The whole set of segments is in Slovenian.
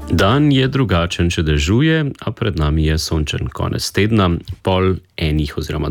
Dan je drugačen, če dežuje, a pred nami je sončen konec tedna. 10:30 oziroma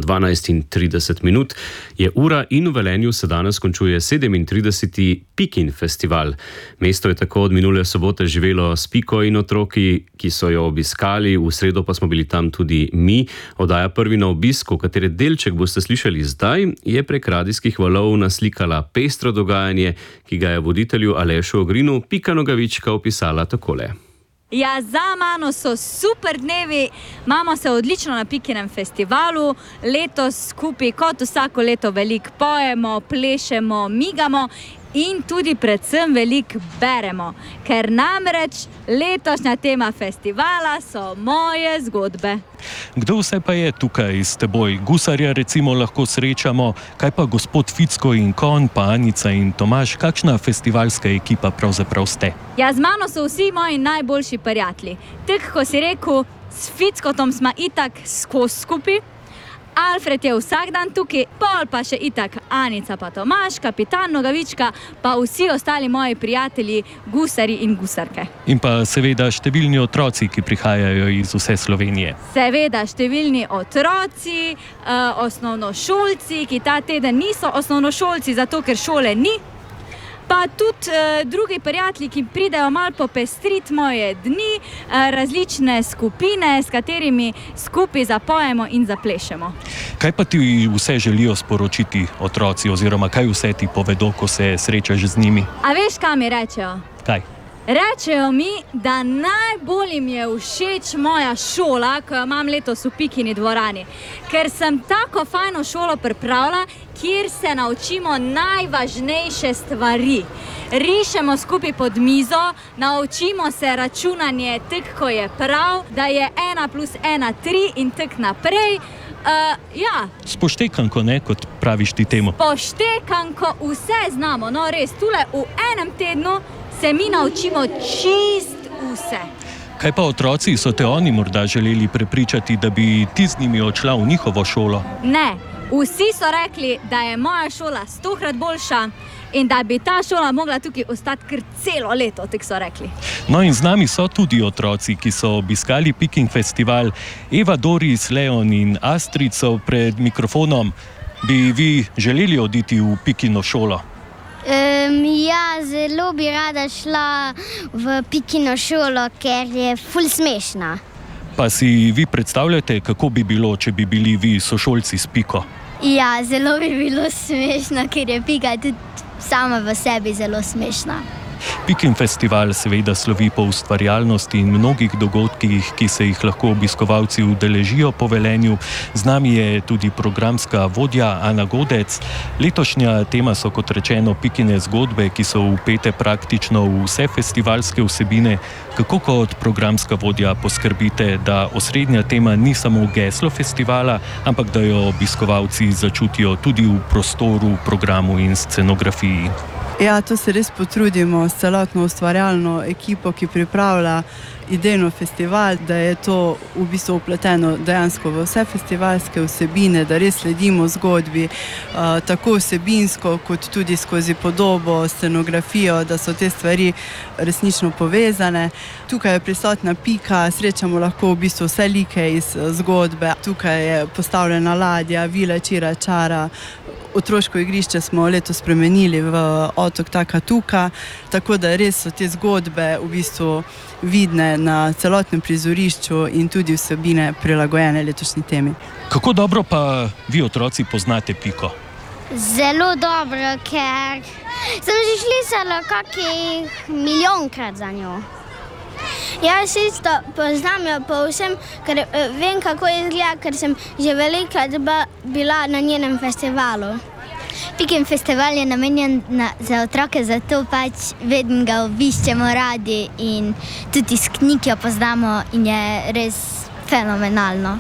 12:30 je ura in v Velenju se danes končuje 37. Pikin festival. Mesto je tako od minule sobote živelo s Piko in otroki, ki so jo obiskali, v sredo pa smo bili tam tudi mi. Oddaja Prvi na obisku, katere delček boste slišali zdaj, je prek radijskih valov naslikala pestro dogajanje, ki ga je voditelju Alešu Ogrinu Pika Nogavička opisala takole. Ja, za mano so super dnevi, imamo se odlično na Pikinem festivalu, letos skupaj kot vsako leto veliko pojemo, plešemo, migamo in tudi predvsem veliko beremo, ker namreč letošnja tema festivala so moje zgodbe. Kdo vse pa je tukaj s teboj? Gusarja recimo lahko srečamo, kaj pa gospod Ficko in Kon, pa Anica in Tomaž, kakšna festivalska ekipa pravzaprav ste? Ja, z mano so vsi moji najboljši prijatelji. Tak, ko si rekel, s Fickotom smo itak skozi skupaj, Alfred je vsak dan tukaj, pol pa še itak Anica pa Tomaž, kapitan Nogavička, pa vsi ostali moji prijatelji, gusari in gusarke. In pa seveda številni otroci, ki prihajajo iz vse Slovenije. Seveda številni otroci, osnovnošolci, ki ta teden niso osnovnošolci, zato ker šole ni. Pa tudi drugi prijatelji, ki pridejo malo popestriti moje dni, različne skupine, s katerimi skupaj zapojemo in zaplešemo. Kaj pa ti vse želijo sporočiti otroci, oziroma kaj vse ti povedo, ko se srečaš z njimi? A veš, kaj mi rečejo? Kaj? Rečejo mi, da najbolj jim je všeč moja šola, ko jo imam letos v Pikini dvorani. Ker sem tako fajno šolo pripravila, kjer se naučimo najvažnejše stvari. Rišemo skupaj pod mizo, naučimo se računanje tak, ko je prav, da je 1 + 1 3 in tak naprej. Ja. Spoštekanko, ne, kot praviš ti temu. Spoštekanko, vse znamo, no res, tule v enem tednu se mi naučimo čist vse. Kaj pa otroci, so te oni morda želeli prepričati, da bi ti z njimi odšla v njihovo šolo? Ne, vsi so rekli, da je moja šola 100-krat boljša in da bi ta šola mogla tukaj ostati kar celo leto, tako so rekli. No in z nami so tudi otroci, ki so obiskali Pikin festival. Eva, Doris, Leon in Astrid so pred mikrofonom. Bi vi želeli oditi v Pikino šolo? Ja, zelo bi rada šla v Pikino šolo, ker je ful smešna. Pa si vi predstavljate, kako bi bilo, če bi bili vi sošolci s Piko? Ja, zelo bi bilo smešno, ker je Pika tudi sama v sebi zelo smešna. Pikin festival seveda slovi po ustvarjalnosti in mnogih dogodkih, ki se jih lahko obiskovalci udeležijo po Velenju. Z nami je tudi programska vodja Ana Godec. Letošnja tema so, kot rečeno, Pikine zgodbe, ki so vpete praktično v vse festivalske vsebine. Kako kot programska vodja poskrbite, da osrednja tema ni samo geslo festivala, ampak da jo obiskovalci začutijo tudi v prostoru, programu in scenografiji? Ja, to se res potrudimo s celotno ustvarjalno ekipo, ki pripravlja idejno festival, da je to v bistvu upleteno dejansko v vse festivalske vsebine, da res sledimo zgodbi, tako vsebinsko kot tudi skozi podobo, scenografijo, da so te stvari resnično povezane. Tukaj je prisotna Pika, srečamo lahko v bistvu vse like iz zgodbe. Tukaj je postavljena ladja, vila Čira Čara. Otroško igrišče smo letos spremenili v otok Takatuka, tako da res so te zgodbe v bistvu vidne na celotnem prizorišču in tudi vsebine prilagojene letošnji temi. Kako dobro pa vi otroci poznate Piko? Zelo dobro, ker sem že slišala kakih milijonkrat za njo. Jaz isto poznam jo povsem, ker vem, kako izgleda, ker sem že velikokrat bila na njenem festivalu. Pikin festival je namenjen za otroke, zato pač vedno ga obiščemo radi in tudi iz knjig jo poznamo in je res fenomenalno.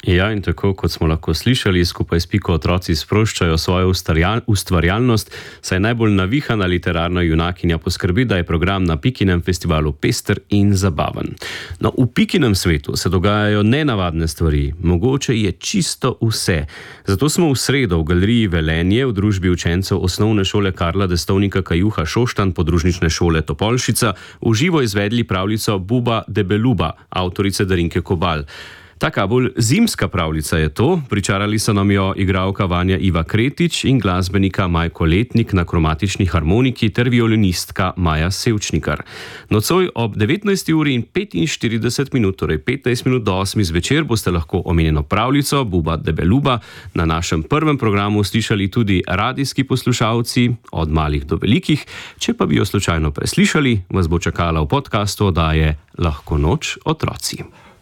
Ja, in tako kot smo lahko slišali, skupaj s Piko otroci sproščajo svojo ustvarjalnost, saj najbolj navihana literarna junakinja poskrbi, da je program na Pikinem festivalu pester in zabaven. No, v Pikinem svetu se dogajajo nenavadne stvari, mogoče je čisto vse. Zato smo v sredo v galeriji Velenje v družbi učencev osnovne šole Karla Destovnika Kajuha Šoštanj podružnične šole Topolšica v živo izvedli pravljico Buba Debeluba, avtorice Darinke Kobal. Taka bolj zimska pravljica je to, pričarali so nam jo igralka Vanja Iva Kretič in glasbenika Majko Letnik na kromatični harmoniki ter violinistka Maja Sevčnikar. Nocoj ob 19:45, torej 15 minut do 8 zvečer, boste lahko omenjeno pravljico Buba Debeluba na našem prvem programu slišali tudi radijski poslušalci od malih do velikih. Če pa bi jo slučajno preslišali, vas bo čakala v podcastu oddaje Lahko noč, otroci.